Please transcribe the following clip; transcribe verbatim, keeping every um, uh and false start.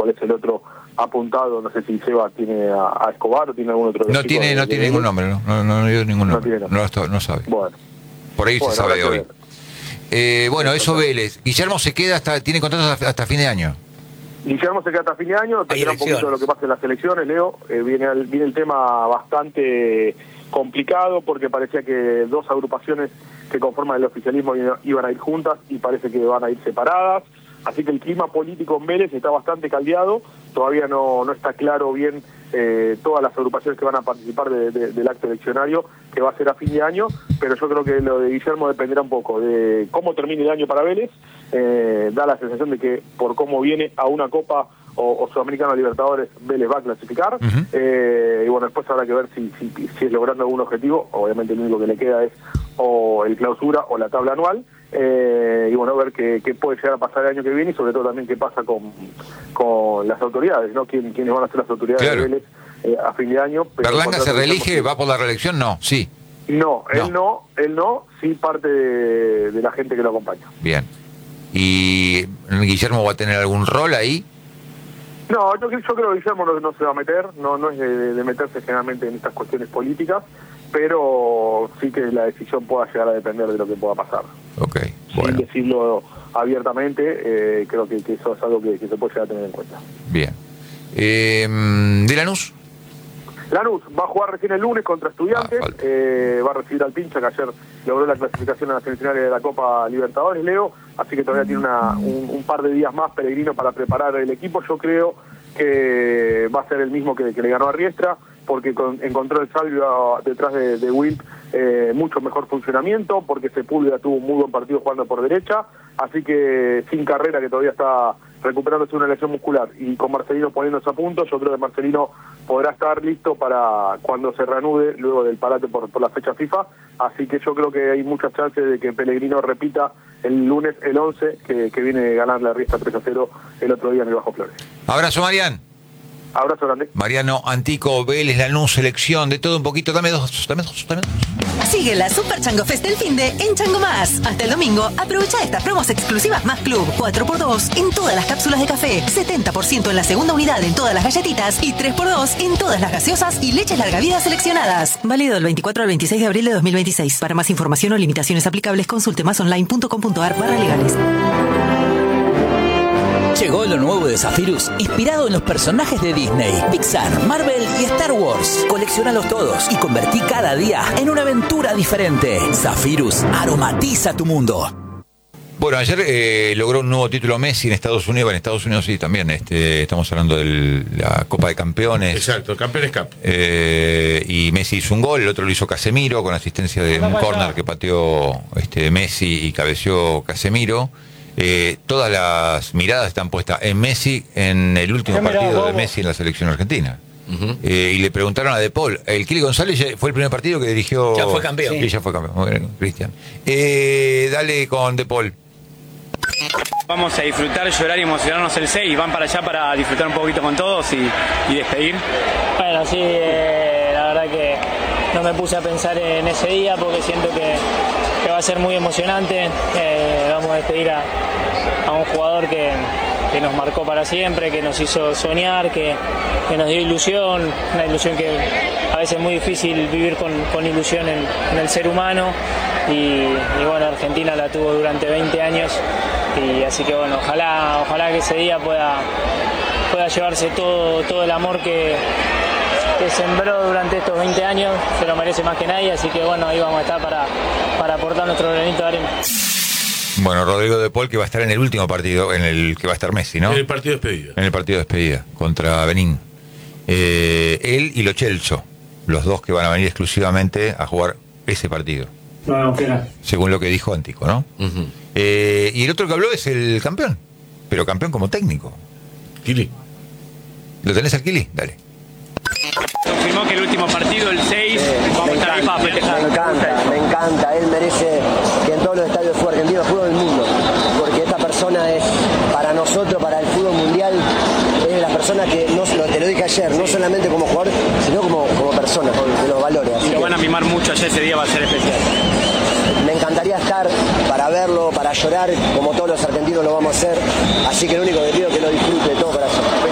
cuál es el otro apuntado. No sé si Seba tiene a, a Escobar o tiene algún otro. No tiene, de, no de tiene Vélez. ningún nombre, no, no, no, no dio ningún No nombre, tiene nombre. no, no, no sabe. Bueno. Por ahí Bueno, se sabe habrá que hoy. ver. Eh, bueno, eso Vélez. Guillermo se queda hasta, tiene contratos hasta, hasta fin de año. Guillermo se queda hasta fin de año, dependerá un poquito de lo que pase en las elecciones, Leo. Eh, viene, el, viene el tema bastante complicado porque parecía que dos agrupaciones que conforman el oficialismo iban a ir juntas y parece que van a ir separadas. Así que el clima político en Vélez está bastante caldeado. Todavía no, no está claro bien eh, todas las agrupaciones que van a participar de, de, del acto eleccionario, que va a ser a fin de año, pero yo creo que lo de Guillermo dependerá un poco de cómo termine el año para Vélez. Eh, da la sensación de que por cómo viene a una Copa o, o Sudamericano Libertadores, Vélez va a clasificar. Uh-huh. eh, y bueno, después habrá que ver si, si, si es logrando algún objetivo. Obviamente lo único que le queda es o el clausura o la tabla anual. Eh, y bueno, ver qué, qué puede llegar a pasar el año que viene y sobre todo también qué pasa con, con las autoridades, ¿no? ¿Quién, quiénes van a ser las autoridades claro. de Vélez eh, a fin de año? ¿Berlanga se reelige? ¿Va por la reelección? No, sí. No, no. él no, él no, sí parte de, de la gente que lo acompaña. Bien. ¿Y Guillermo va a tener algún rol ahí? No, yo, yo creo que Guillermo no, no se va a meter, no, no es de, de meterse generalmente en estas cuestiones políticas, pero sí que la decisión pueda llegar a depender de lo que pueda pasar. Ok, bueno. Sin decirlo abiertamente, eh, creo que, que eso es algo que, que se puede llegar a tener en cuenta. Bien. Eh, ¿De Lanús? Lanús va a jugar recién el lunes contra Estudiantes, ah, eh, va a recibir al Pincha, que ayer logró la clasificación a las semifinales de la Copa Libertadores, Leo, así que todavía tiene una, un, un par de días más Pellegrino para preparar el equipo. Yo creo que va a ser el mismo que, que le ganó a Riestra, porque con, encontró el Salvio detrás de, de Wilt eh, mucho mejor funcionamiento, porque Sepúlveda tuvo un muy buen partido jugando por derecha, así que sin Carrera, que todavía está recuperándose de una lesión muscular, y con Marcelino poniéndose a punto, yo creo que Marcelino podrá estar listo para cuando se reanude luego del parate por, por la fecha FIFA, así que yo creo que hay muchas chances de que Pellegrino repita el lunes el once que, que viene a ganar la Riestra tres a cero el otro día en el Bajo Flores. Abrazo, Marián. Abrazo grande. Mariano Antico, Vélez, Lanús, selección, de todo un poquito. Dame dos, dame dos, dame dos. Sigue la Super Chango Fest del finde en Chango Más. Hasta el domingo, aprovecha estas promos exclusivas Más Club. cuatro por dos en todas las cápsulas de café, setenta por ciento en la segunda unidad en todas las galletitas y tres por dos en todas las gaseosas y leches larga vida seleccionadas. Válido del veinticuatro al veintiséis de abril de dos mil veintiséis. Para más información o limitaciones aplicables, consulte másonline.com.ar barra legales. Llegó lo nuevo de Zephyrus, inspirado en los personajes de Disney, Pixar, Marvel y Star Wars. Colecciónalos todos y convertí cada día en una aventura diferente. Zephyrus, aromatiza tu mundo. Bueno, ayer eh, logró un nuevo título Messi en Estados Unidos. En Estados Unidos sí, también. Este, estamos hablando de la Copa de Campeones. Exacto, Campeones Cup. Eh, y Messi hizo un gol, el otro lo hizo Casemiro, con asistencia de un córner que pateó este, Messi y cabeció Casemiro. Eh, todas las miradas están puestas en Messi, en el último partido de Messi en la selección argentina. Uh-huh. eh, y le preguntaron a De Paul, el Kili González ya fue el primer partido que dirigió. Ya fue campeón. Sí, ya fue campeón. Muy bien, Cristian. Eh, dale con De Paul. Vamos a disfrutar, llorar y emocionarnos el seis. Van para allá para disfrutar un poquito con todos y, y despedir. Bueno, sí, eh, la verdad que no me puse a pensar en ese día porque siento que, que va a ser muy emocionante. Eh, vamos a despedir a, a un jugador que, que nos marcó para siempre, que nos hizo soñar, que, que nos dio ilusión, una ilusión que a veces es muy difícil vivir con, con ilusión en, en el ser humano. Y, y bueno, Argentina la tuvo durante veinte años y así que bueno, ojalá, ojalá que ese día pueda, pueda llevarse todo, todo el amor que, que sembró durante estos veinte años, se lo merece más que nadie, así que bueno, ahí vamos a estar para, para aportar nuestro granito de arena. Bueno, Rodrigo De Paul, que va a estar en el último partido, en el que va a estar Messi, ¿no? En el partido de despedida. En el partido de despedida, contra Benín. Eh, él y Lo Celso, los dos que van a venir exclusivamente a jugar ese partido. No, no, espera. Según lo que dijo Antico, ¿no? Uh-huh. Eh, y el otro que habló es el campeón, pero campeón como técnico. Kili. ¿Lo tenés al Kili? Dale. Confirmó que el último partido, el seis, eh, vamos a estar ahí para festejar. Me encanta, me encanta. Él merece que en todos los estadios de fútbol argentino, el fútbol del mundo, porque esta persona es, para nosotros, para el fútbol mundial, es la persona que, no, te lo dije ayer, no solamente como jugador, sino como, como persona, de los valores. Así y lo van a mimar mucho, ayer ese día va a ser especial. Me encantaría estar para verlo, para llorar, como todos los argentinos lo vamos a hacer, así que lo único que pido es que lo disfrute de todo corazón.